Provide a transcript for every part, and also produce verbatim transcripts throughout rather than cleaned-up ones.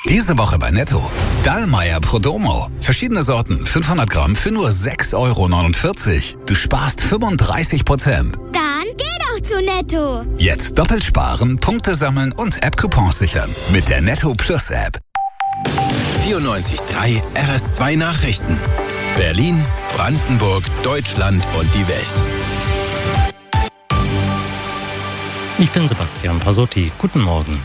Diese Woche bei Netto. Dallmayr Prodomo. Verschiedene Sorten, fünfhundert Gramm für nur sechs Euro neunundvierzig. Du sparst fünfunddreißig Prozent. Dann geh doch zu Netto. Jetzt doppelt sparen, Punkte sammeln und App-Coupons sichern. Mit der Netto Plus App. vierundneunzig Komma drei R S zwei Nachrichten. Berlin, Brandenburg, Deutschland und die Welt. Ich bin Sebastian Pasotti. Guten Morgen.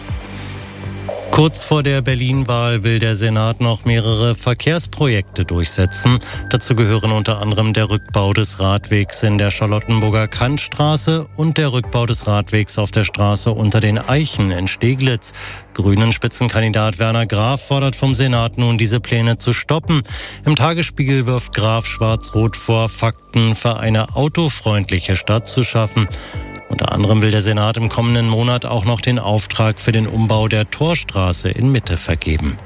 Kurz vor der Berlin-Wahl will der Senat noch mehrere Verkehrsprojekte durchsetzen. Dazu gehören unter anderem der Rückbau des Radwegs in der Charlottenburger Kantstraße und der Rückbau des Radwegs auf der Straße unter den Eichen in Steglitz. Grünen-Spitzenkandidat Werner Graf fordert vom Senat nun, diese Pläne zu stoppen. Im Tagesspiegel wirft Graf Schwarz-Rot vor, Fakten für eine autofreundliche Stadt zu schaffen. Unter anderem will der Senat im kommenden Monat auch noch den Auftrag für den Umbau der Torstraße in Mitte vergeben.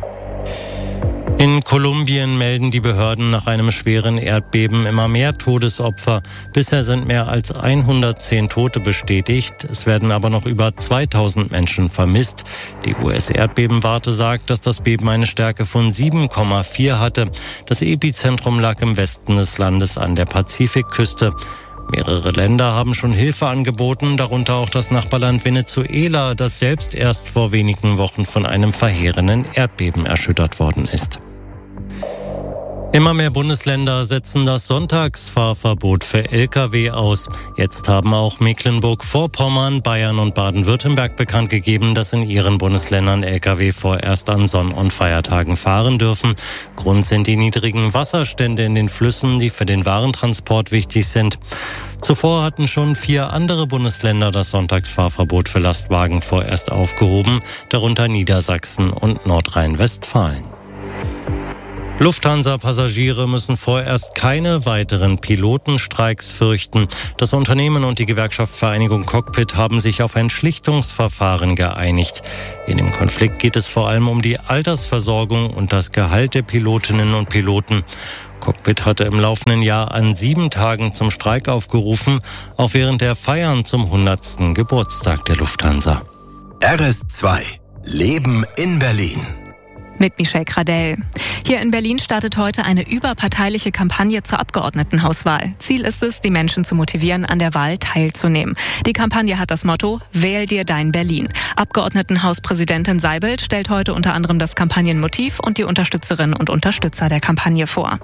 In Kolumbien melden die Behörden nach einem schweren Erdbeben immer mehr Todesopfer. Bisher sind mehr als hundertzehn Tote bestätigt. Es werden aber noch über zweitausend Menschen vermisst. Die U S-Erdbebenwarte sagt, dass das Beben eine Stärke von sieben Komma vier hatte. Das Epizentrum lag im Westen des Landes an der Pazifikküste. Mehrere Länder haben schon Hilfe angeboten, darunter auch das Nachbarland Venezuela, das selbst erst vor wenigen Wochen von einem verheerenden Erdbeben erschüttert worden ist. Immer mehr Bundesländer setzen das Sonntagsfahrverbot für L K W aus. Jetzt haben auch Mecklenburg-Vorpommern, Bayern und Baden-Württemberg bekannt gegeben, dass in ihren Bundesländern L K W vorerst an Sonn- und Feiertagen fahren dürfen. Grund sind die niedrigen Wasserstände in den Flüssen, die für den Warentransport wichtig sind. Zuvor hatten schon vier andere Bundesländer das Sonntagsfahrverbot für Lastwagen vorerst aufgehoben, darunter Niedersachsen und Nordrhein-Westfalen. Lufthansa-Passagiere müssen vorerst keine weiteren Pilotenstreiks fürchten. Das Unternehmen und die Gewerkschaft Vereinigung Cockpit haben sich auf ein Schlichtungsverfahren geeinigt. In dem Konflikt geht es vor allem um die Altersversorgung und das Gehalt der Pilotinnen und Piloten. Cockpit hatte im laufenden Jahr an sieben Tagen zum Streik aufgerufen, auch während der Feiern zum hundertsten Geburtstag der Lufthansa. R S zwei. Leben in Berlin. Mit Michelle Gradell. Hier in Berlin startet heute eine überparteiliche Kampagne zur Abgeordnetenhauswahl. Ziel ist es, die Menschen zu motivieren, an der Wahl teilzunehmen. Die Kampagne hat das Motto: Wähl dir dein Berlin. Abgeordnetenhauspräsidentin Seibelt stellt heute unter anderem das Kampagnenmotiv und die Unterstützerinnen und Unterstützer der Kampagne vor.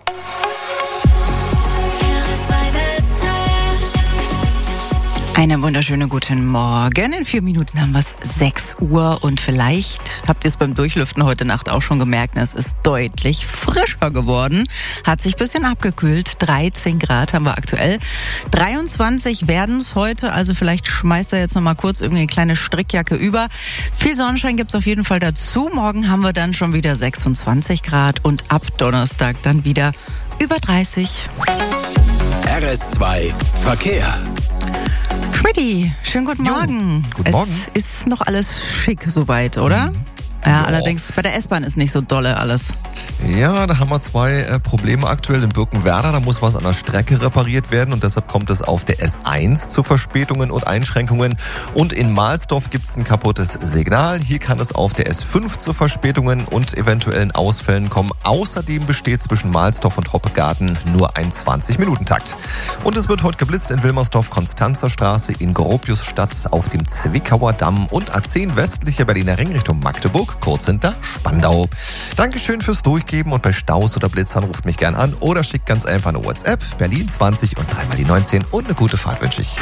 Einen wunderschönen guten Morgen. In vier Minuten haben wir es sechs Uhr und vielleicht habt ihr es beim Durchlüften heute Nacht auch schon gemerkt, es ist deutlich frischer geworden. Hat sich ein bisschen abgekühlt. dreizehn Grad haben wir aktuell. dreiundzwanzig werden es heute, also vielleicht schmeißt er jetzt noch mal kurz irgendwie eine kleine Strickjacke über. Viel Sonnenschein gibt es auf jeden Fall dazu. Morgen haben wir dann schon wieder sechsundzwanzig Grad und ab Donnerstag dann wieder über dreißig. R S zwei Verkehr. Schmidti, schönen guten Morgen. Jo, guten es Morgen. ist noch alles schick soweit, oder? Mhm. Ja, ja, allerdings bei der S-Bahn ist nicht so dolle alles. Ja, da haben wir zwei äh, Probleme aktuell in Birkenwerder. Da muss was an der Strecke repariert werden und deshalb kommt es auf der S eins zu Verspätungen und Einschränkungen. Und in Mahlsdorf gibt es ein kaputtes Signal. Hier kann es auf der S fünf zu Verspätungen und eventuellen Ausfällen kommen. Außerdem besteht zwischen Mahlsdorf und Hoppegarten nur ein zwanzig-Minuten-Takt. Und es wird heute geblitzt in Wilmersdorf-Konstanzer-Straße, in Gropiusstadt, auf dem Zwickauer Damm und A zehn westliche Berliner Ring Richtung Magdeburg, kurz hinter Spandau. Dankeschön fürs Durchgehen und bei Staus oder Blitzern ruft mich gern an oder schickt ganz einfach eine WhatsApp. Berlin zwanzig und dreimal die neunzehn und eine gute Fahrt wünsche ich.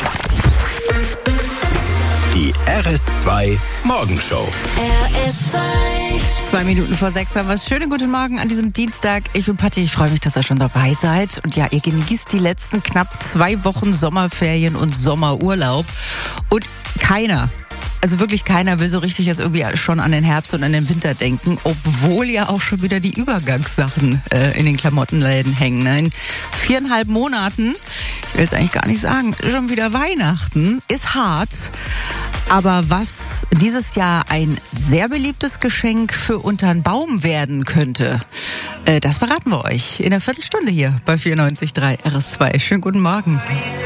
Die R S zwei Morgenshow. R S zwei. Zwei Minuten vor sechs haben wir es. Schönen guten Morgen an diesem Dienstag. Ich bin Patti, ich freue mich, dass ihr schon dabei seid. Und ja, ihr genießt die letzten knapp zwei Wochen Sommerferien und Sommerurlaub. Und keiner, also wirklich keiner will so richtig jetzt irgendwie schon an den Herbst und an den Winter denken, obwohl ja auch schon wieder die Übergangssachen äh, in den Klamottenläden hängen. Ne? In viereinhalb Monaten, ich will es eigentlich gar nicht sagen, schon wieder Weihnachten, ist hart. Aber was dieses Jahr ein sehr beliebtes Geschenk für untern Baum werden könnte, äh, das verraten wir euch in einer Viertelstunde hier bei vierundneunzig Komma drei R S zwei. Schönen guten Morgen.